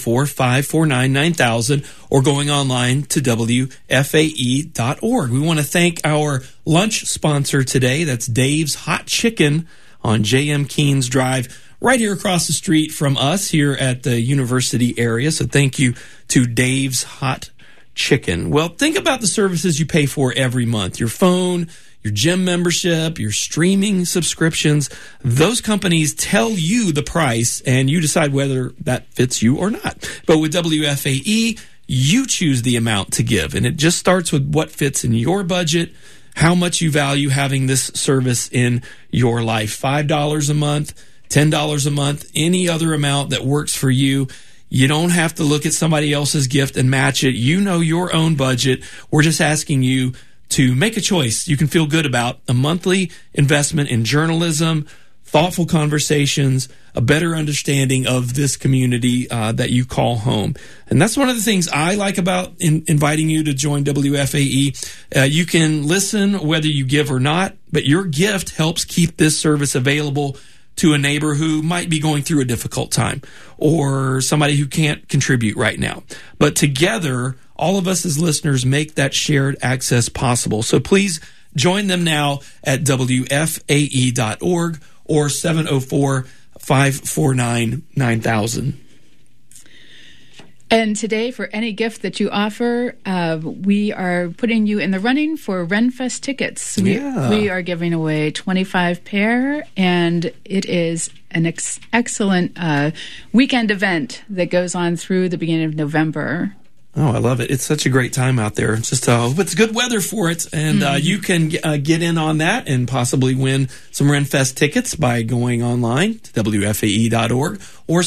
704-549-9000 or going online to WFAE.org. We want to thank our lunch sponsor today. That's Dave's Hot Chicken on J.M. Keynes Drive, right here across the street from us here at the university area. So thank you to Dave's Hot Chicken. Well, think about the services you pay for every month. Your phone, your gym membership, your streaming subscriptions. Those companies tell you the price, and you decide whether that fits you or not. But with WFAE, you choose the amount to give, and it just starts with what fits in your budget, how much you value having this service in your life. $5 a month, $10 a month, any other amount that works for you. You don't have to look at somebody else's gift and match it. You know your own budget. We're just asking you to make a choice you can feel good about: a monthly investment in journalism, thoughtful conversations, a better understanding of this community that you call home. And that's one of the things I like about inviting you to join WFAE. You can listen whether you give or not, but your gift helps keep this service available to a neighbor who might be going through a difficult time, or somebody who can't contribute right now. But together, all of us as listeners make that shared access possible. So please join them now at WFAE.org or 704-549-9000. And today, for any gift that you offer, we are putting you in the running for Renfest tickets. We are giving away 25 pair, and it is an excellent weekend event that goes on through the beginning of November. Oh, I love it. It's such a great time out there. It's just hope it's good weather for it. And you can get in on that and possibly win some Renfest tickets by going online to WFAE.org or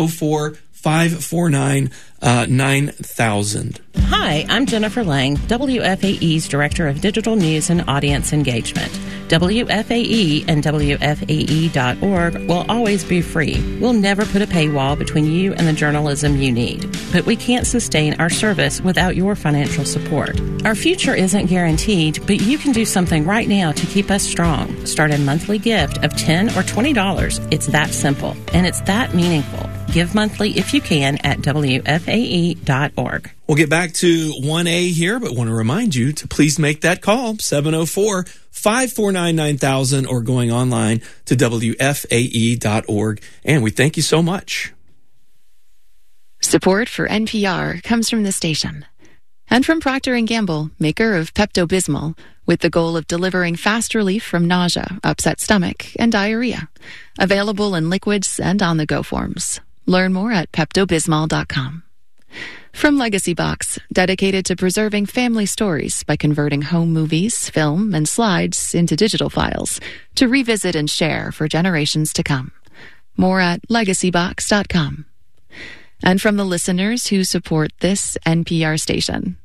704-549-9000. Hi, I'm Jennifer Lang, WFAE's Director of Digital News and Audience Engagement. WFAE and WFAE.org will always be free. We'll never put a paywall between you and the journalism you need. But we can't sustain our service without your financial support. Our future isn't guaranteed, but you can do something right now to keep us strong. Start a monthly gift of $10 or $20. It's that simple, and it's that meaningful. Give monthly if you can at WFAE.org. We'll get back to 1A here, but want to remind you to please make that call, 704-549-9000, or going online to WFAE.org. And we thank you so much. Support for NPR comes from the station and from Procter & Gamble, maker of Pepto-Bismol, with the goal of delivering fast relief from nausea, upset stomach, and diarrhea. Available in liquids and on-the-go forms. Learn more at PeptoBismol.com. From Legacy Box, dedicated to preserving family stories by converting home movies, film, and slides into digital files to revisit and share for generations to come. More at legacybox.com. And from the listeners who support this NPR station.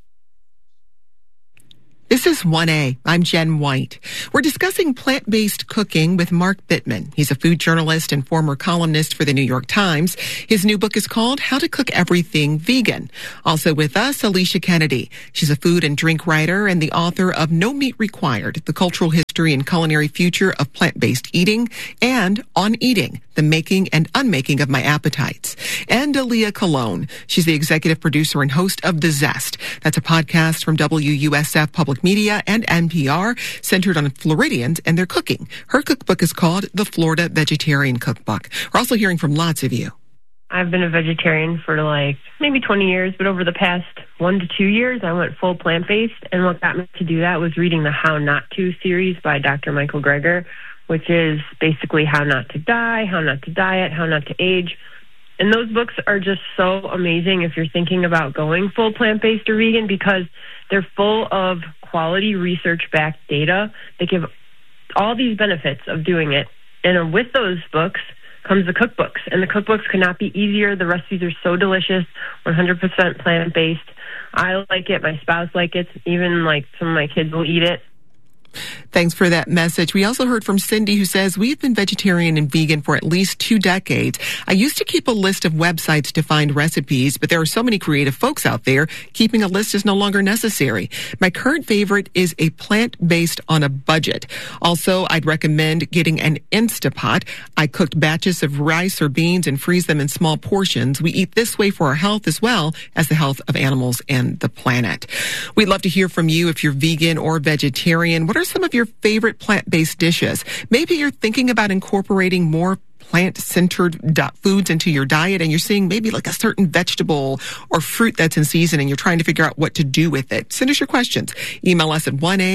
This is 1A. I'm Jen White. We're discussing plant-based cooking with Mark Bittman. He's a food journalist and former columnist for the New York Times. His new book is called How to Cook Everything Vegan. Also with us, Alicia Kennedy. She's a food and drink writer and the author of No Meat Required, The Cultural History and Culinary Future of Plant-Based Eating, and On Eating, The Making and Unmaking of My Appetites. And Dalia Colon. She's the executive producer and host of The Zest. That's a podcast from WUSF Public Media and NPR centered on Floridians and their cooking. Her cookbook is called The Florida Vegetarian Cookbook. We're also hearing from lots of you. I've been a vegetarian for maybe 20 years, but over the past 1 to 2 years, I went full plant-based. And what got me to do that was reading the How Not To series by Dr. Michael Greger, which is basically how not to die, how not to diet, how not to age. And those books are just so amazing if you're thinking about going full plant-based or vegan, because they're full of quality research-backed data that give all these benefits of doing it. And with those books comes the cookbooks. And the cookbooks could not be easier. The recipes are so delicious, 100% plant-based. I like it. My spouse like it. Even some of my kids will eat it. Thanks for that message. We also heard from Cindy, who says, we've been vegetarian and vegan for at least 2 decades. I used to keep a list of websites to find recipes, but there are so many creative folks out there, keeping a list is no longer necessary. My current favorite is a plant-based on a budget. Also, I'd recommend getting an Instapot. I cooked batches of rice or beans and freeze them in small portions. We eat this way for our health as well as the health of animals and the planet. We'd love to hear from you if you're vegan or vegetarian. What are some of your favorite plant-based dishes? Maybe you're thinking about incorporating more plant-centered foods into your diet, and you're seeing maybe a certain vegetable or fruit that's in season, and you're trying to figure out what to do with it. Send us your questions. Email us at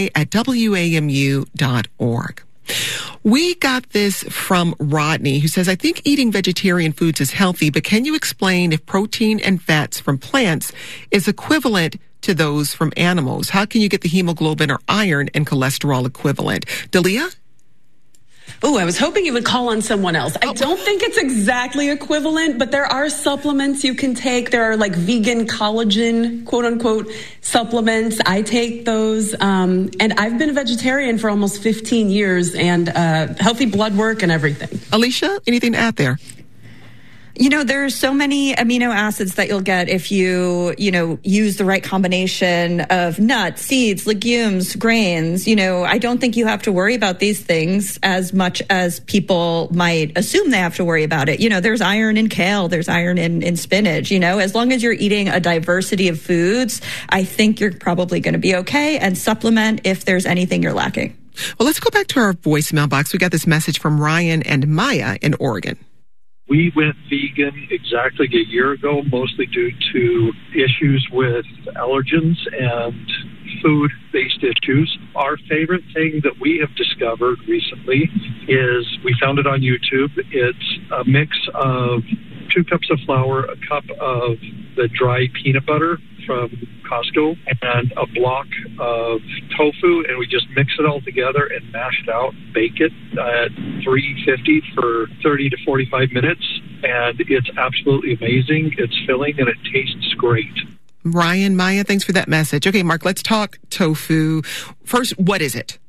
1a@wamu.org. We got this from Rodney, who says, I think eating vegetarian foods is healthy, but can you explain if protein and fats from plants is equivalent to those from animals? How can you get the hemoglobin or iron and cholesterol equivalent? Dalia? Oh, I was hoping you would call on someone else. I don't think it's exactly equivalent, but there are supplements you can take. There are vegan collagen, quote unquote, supplements. I take those. And I've been a vegetarian for almost 15 years and healthy blood work and everything. Alicia, anything to add there? There's so many amino acids that you'll get if you use the right combination of nuts, seeds, legumes, grains. I don't think you have to worry about these things as much as people might assume they have to worry about it. There's iron in kale, there's iron in spinach. As long as you're eating a diversity of foods, I think you're probably going to be okay, and supplement if there's anything you're lacking. Well, let's go back to our voicemail box. We got this message from Ryan and Maya in Oregon. We went vegan exactly a year ago, mostly due to issues with allergens and food-based issues. Our favorite thing that we have discovered recently is, we found it on YouTube. It's a mix of 2 cups of flour, a cup of the dry peanut butter from Costco, and a block of tofu, and we just mix it all together and mash it out, bake it at 350 for 30 to 45 minutes, and it's absolutely amazing. It's filling and it tastes great. Ryan, Maya, thanks for that message. Okay, Mark, let's talk tofu. First, what is it?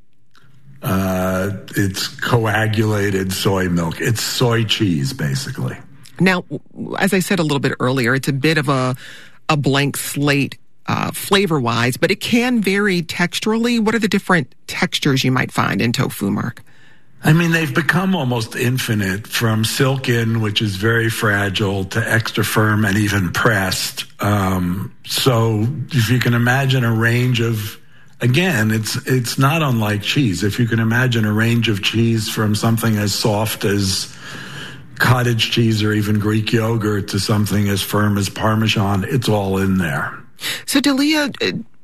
It's coagulated soy milk. It's soy cheese, basically. Now, as I said a little bit earlier, it's a bit of a blank slate flavor-wise, but it can vary texturally. What are the different textures you might find in tofu, Mark? I mean, they've become almost infinite, from silken, which is very fragile, to extra firm and even pressed. So if you can imagine a range of, again, it's not unlike cheese. If you can imagine a range of cheese from something as soft as cottage cheese or even Greek yogurt to something as firm as Parmesan, it's all in there. So, Dalia,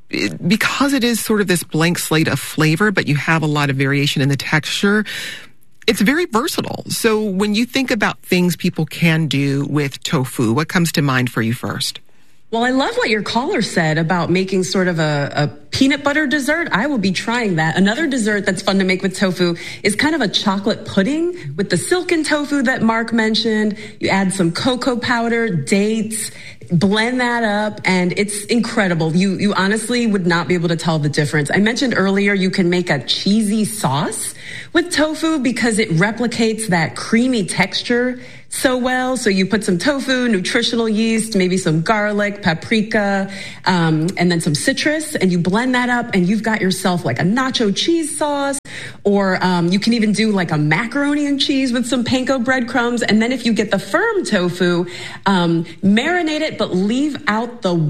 because it is sort of this blank slate of flavor, but you have a lot of variation in the texture, it's very versatile. So when you think about things people can do with tofu, what comes to mind for you first? Well, I love what your caller said about making sort of a peanut butter dessert. I will be trying that. Another dessert that's fun to make with tofu is kind of a chocolate pudding with the silken tofu that Mark mentioned. You add some cocoa powder, dates, blend that up, and it's incredible. You honestly would not be able to tell the difference. I mentioned earlier you can make a cheesy sauce with tofu because it replicates that creamy texture so well. So you put some tofu, nutritional yeast, maybe some garlic, paprika, and then some citrus, and you blend that up and you've got yourself like a nacho cheese sauce, or you can even do like a macaroni and cheese with some panko breadcrumbs. And then if you get the firm tofu, marinate it, but leave out the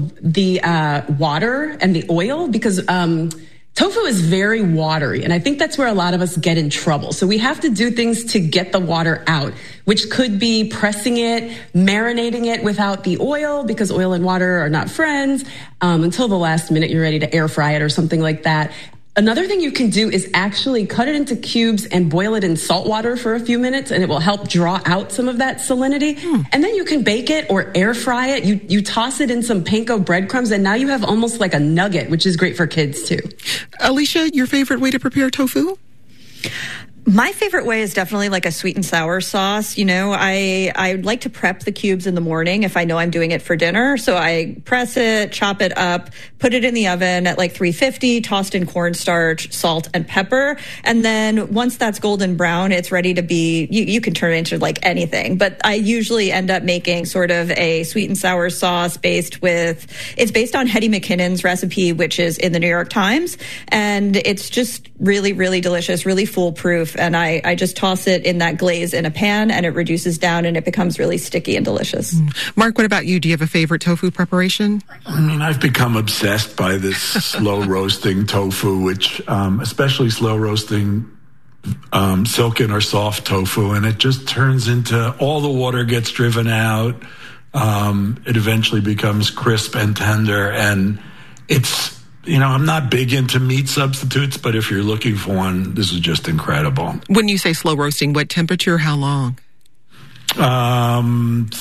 water and the oil because tofu is very watery, and I think that's where a lot of us get in trouble. So we have to do things to get the water out, which could be pressing it, marinating it without the oil, because oil and water are not friends, until the last minute you're ready to air fry it or something like that. Another thing you can do is actually cut it into cubes and boil it in salt water for a few minutes, and it will help draw out some of that salinity. And then you can bake it or air fry it. You toss it in some panko breadcrumbs, and now you have almost like a nugget, which is great for kids too. Alicia, your favorite way to prepare tofu? My favorite way is definitely like a sweet and sour sauce. You know, I like to prep the cubes in the morning if I know I'm doing it for dinner. So I press it, chop it up, put it in the oven at like 350, tossed in cornstarch, salt, and pepper. And then once that's golden brown, it's ready to be, you can turn it into like anything. But I usually end up making sort of a sweet and sour sauce it's based on Hetty McKinnon's recipe, which is in the New York Times. And it's just really, really delicious, really foolproof. And I just toss it in that glaze in a pan, and it reduces down, and it becomes really sticky and delicious. Mark, what about you? Do you have a favorite tofu preparation? I mean, I've become obsessed by this slow roasting tofu, which especially slow roasting silken or soft tofu, and it just turns into all the water gets driven out. It eventually becomes crisp and tender, and it's, you know, I'm not big into meat substitutes, but if you're looking for one, this is just incredible. When you say slow roasting, what temperature, how long? 300,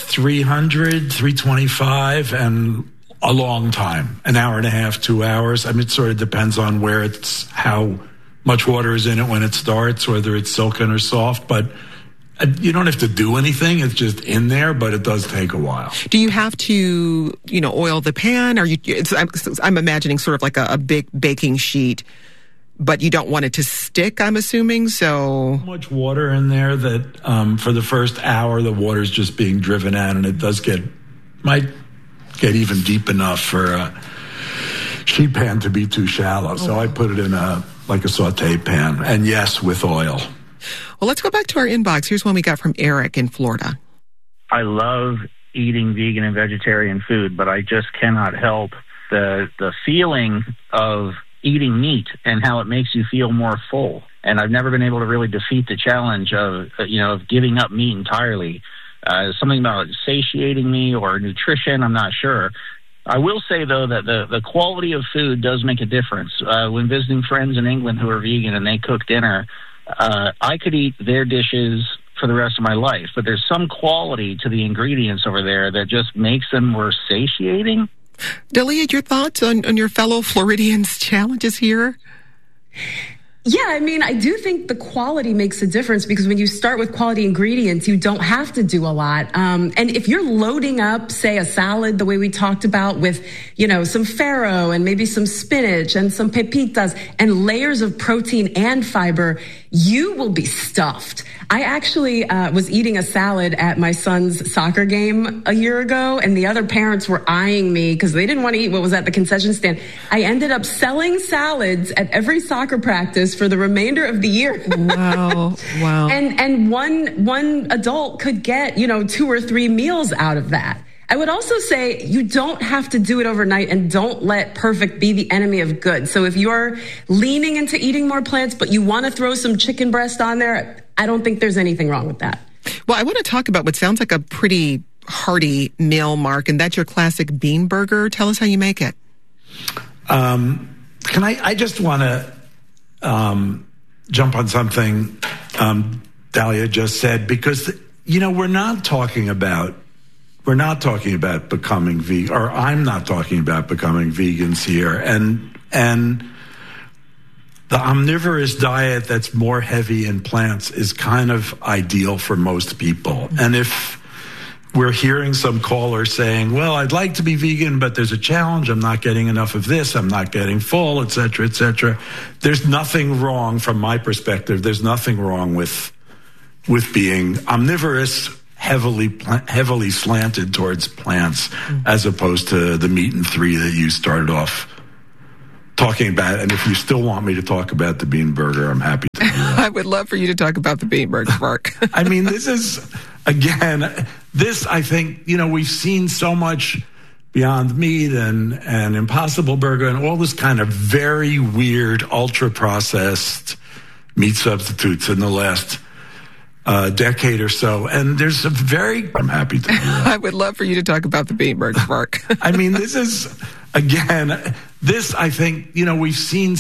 325, and a long time, an hour and a half, 2 hours. I mean, it sort of depends on where how much water is in it when it starts, whether it's silken or soft, but you don't have to do anything. It's just in there, but it does take a while. Do you have to, oil the pan? Or I'm imagining sort of like a big baking sheet, but you don't want it to stick, I'm assuming, so much water in there that for the first hour, the water's just being driven out, and it might get even deep enough for a sheet pan to be too shallow. So I put it in a saute pan, and yes, with oil. Well, let's go back to our inbox. Here's one we got from Eric in Florida. I love eating vegan and vegetarian food, but I just cannot help the feeling of eating meat and how it makes you feel more full. And I've never been able to really defeat the challenge of giving up meat entirely. Something about satiating me or nutrition, I'm not sure. I will say, though, that the quality of food does make a difference. When visiting friends in England who are vegan and they cook dinner, I could eat their dishes for the rest of my life, but there's some quality to the ingredients over there that just makes them more satiating. Delia, your thoughts on your fellow Floridians' challenges here? Yeah, I mean, I do think the quality makes a difference because when you start with quality ingredients, you don't have to do a lot. And if you're loading up, say, a salad the way we talked about with, some farro and maybe some spinach and some pepitas and layers of protein and fiber, you will be stuffed. I actually was eating a salad at my son's soccer game a year ago, and the other parents were eyeing me because they didn't want to eat what was at the concession stand. I ended up selling salads at every soccer practice for the remainder of the year. Wow. And one adult could get, 2 or 3 meals out of that. I would also say you don't have to do it overnight, and don't let perfect be the enemy of good. So if you're leaning into eating more plants, but you want to throw some chicken breast on there, I don't think there's anything wrong with that. Well, I want to talk about what sounds like a pretty hearty meal, Mark, and that's your classic bean burger. Tell us how you make it. I just want to jump on something Dahlia just said, because, we're not talking about becoming vegan, or I'm not talking about becoming vegans here. And the omnivorous diet that's more heavy in plants is kind of ideal for most people. And if we're hearing some caller saying, well, I'd like to be vegan, but there's a challenge. I'm not getting enough of this. I'm not getting full, et cetera, et cetera. There's nothing wrong from my perspective. There's nothing wrong with being omnivorous, heavily slanted towards plants, as opposed to the meat and three that you started off talking about. And if you still want me to talk about the bean burger, I'm happy to do that. I would love for you to talk about the bean burger, Mark. I mean, this is, again, I think, we've seen so much Beyond Meat and Impossible Burger and all this kind of very weird, ultra-processed meat substitutes in the last decade or so. And there's I'm happy to do that. I would love for you to talk about the bean burger, Mark. I mean, this is, again, I think, we've seen